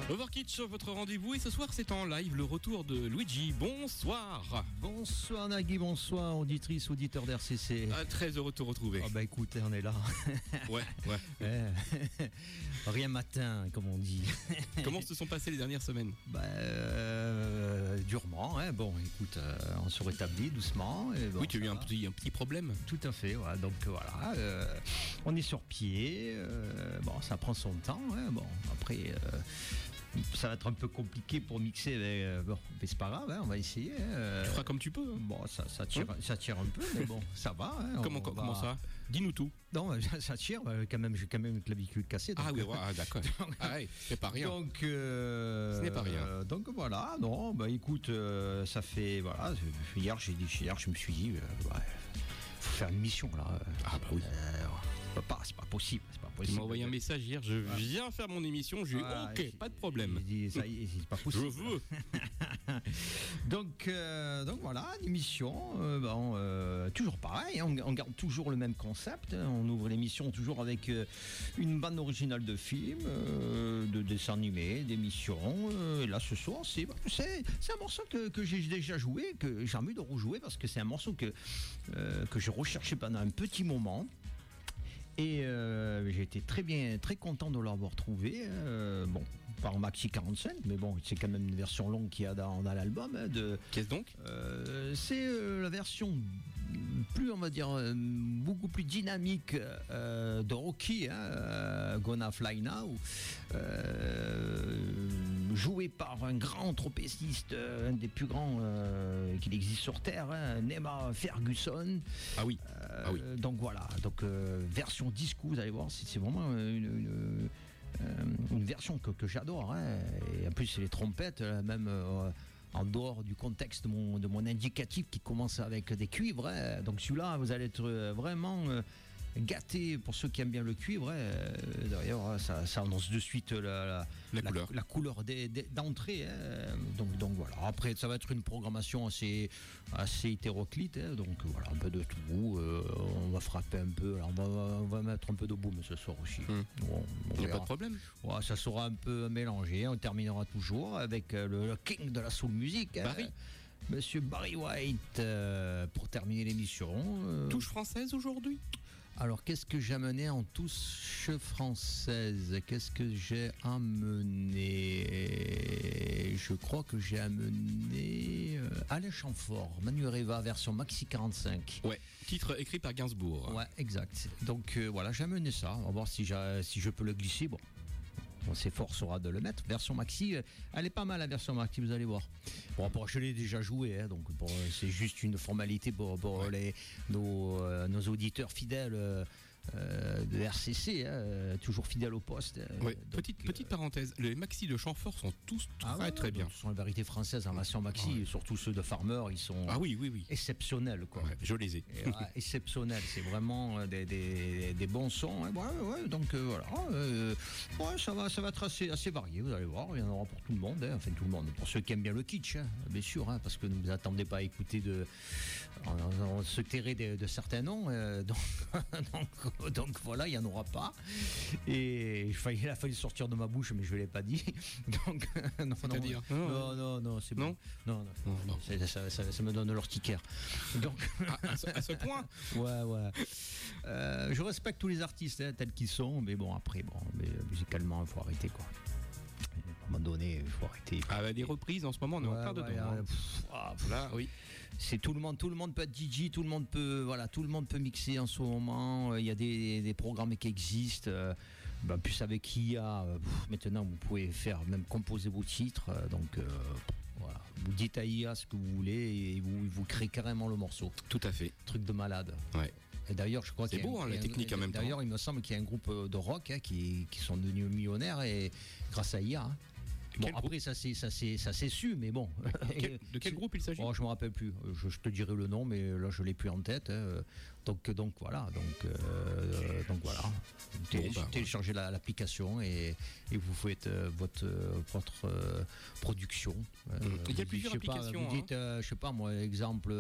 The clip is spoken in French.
Overkitsch, votre rendez-vous, et ce soir c'est en live le retour de Luigi. Bonsoir. Bonsoir Nagui, bonsoir auditrice, auditeur d'RCC. Très heureux de te retrouver. Ah bah écoutez, on est là. Ouais. Rien matin, comme on dit. Comment se sont passées les dernières semaines? Durement, hein. Bon, écoute, on se rétablit doucement. Et bon, oui, tu as eu un petit problème. Tout à fait, ouais. Donc voilà, on est sur pied. Bon, ça prend son temps. Hein. Bon, après, ça va être un peu compliqué pour mixer. Bon, mais c'est pas grave, hein, on va essayer. Tu feras comme tu peux. Bon, ça tire un peu, mais bon, ça va. Hein, comment ça? Dis-nous tout. Non, ça tire. Quand même, j'ai quand même une clavicule cassée. Donc, d'accord. C'est pas rien. Donc, ce n'est pas rien. Donc voilà. Non, bah écoute, ça fait voilà. Hier, je me suis dit, faut faire une mission là. Ah bah oui. C'est pas possible. Tu m'as envoyé un message hier, je viens faire mon émission, j'ai dit ok, pas de problème. J'ai dit, ça y est, c'est pas possible. Je veux. donc voilà, l'émission, toujours pareil, on garde toujours le même concept, hein, on ouvre l'émission toujours avec une bande originale de films, de dessins animés, d'émissions, et là ce soir c'est un morceau que j'ai déjà joué, que j'ai envie de rejouer parce que c'est un morceau que j'ai recherché pendant un petit moment. Et j'ai été très content de l'avoir trouvé. Bon, pas en maxi 45, mais bon, c'est quand même une version longue qu'il y a dans l'album. Qu'est-ce donc? C'est la version plus, on va dire, beaucoup plus dynamique de Rocky, Gonna Fly Now, joué par un grand trompettiste, un des plus grands qu'il existe sur Terre, Nema Ferguson. Ah oui. Donc voilà, version disco, vous allez voir, c'est vraiment une version que j'adore, hein. Et en plus c'est les trompettes, même en dehors du contexte de mon indicatif qui commence avec des cuivres, hein. Donc celui-là, vous allez être vraiment gâté pour ceux qui aiment bien le cuivre, hein. D'ailleurs ça annonce de suite la couleur d'entrée, hein. Donc voilà, après ça va être une programmation assez hétéroclite, hein. Donc voilà, un peu de tout, on va frapper un peu, alors on va mettre un peu de boom ce soir aussi. Il n'y a pas de problème. Ouais, ça sera un peu mélangé, on terminera toujours avec le king de la soul music, Barry. Monsieur Barry White, pour terminer l'émission. Touche française aujourd'hui? Alors, qu'est-ce que j'ai amené en touche française? Qu'est-ce que j'ai amené? Je crois que j'ai amené Alain Chamfort, Manu Reva, version Maxi 45. Ouais, titre écrit par Gainsbourg. Ouais, exact. Donc voilà, j'ai amené ça. On va voir si je peux le glisser. Bon, on s'efforcera de le mettre. Version Maxi, elle est pas mal, la version Maxi, vous allez voir. Bon, je l'ai déjà joué, hein, donc c'est juste une formalité pour nos auditeurs fidèles de RCC, hein, toujours fidèles au poste. Ouais. Petite parenthèse, les maxi de Chamfort sont tous très bien. Ce sont les variétés françaises en version maxi, et surtout ceux de Farmer, ils sont exceptionnels, quoi. Ouais, je les ai. Exceptionnels, c'est vraiment des bons sons, hein. Ouais, donc voilà, ça va être assez varié, vous allez voir, il y en aura pour tout le monde, hein. Enfin tout le monde, pour ceux qui aiment bien le kitsch, hein, bien sûr, hein, parce que ne vous attendez pas à écouter on se tairait de certains noms, donc voilà, il n'y en aura pas. Et il a fallu sortir de ma bouche, mais je ne l'ai pas dit. Donc, c'est-à-dire non, c'est bon. Non. Ça me donne l'urticaire. Donc, à ce point. Ouais. Je respecte tous les artistes, hein, tels qu'ils sont, mais bon, après, mais musicalement, il faut arrêter, quoi. À un moment donné, il faut arrêter. Des reprises en ce moment, on est en plein dedans. Là, oui. C'est tout le monde peut être DJ, tout le monde peut mixer en ce moment. Il y a des programmes qui existent. Plus avec IA, maintenant vous pouvez même composer vos titres. Donc voilà, vous dites à IA ce que vous voulez et vous créez carrément le morceau. Tout à fait. Truc de malade. Ouais. Et d'ailleurs, je crois c'est beau, la technique en même temps. D'ailleurs, il me semble qu'il y a un groupe de rock, hein, qui sont devenus millionnaires et grâce à IA. Hein. Bon, après, ça c'est su, mais bon. De quel groupe il s'agit? Je me rappelle plus. Je te dirai le nom, mais là je l'ai plus en tête. Hein. Donc voilà. Donc voilà. Téléchargez l'application et vous faites votre production. Il y a plusieurs applications. Vous dites, je sais pas moi, exemple.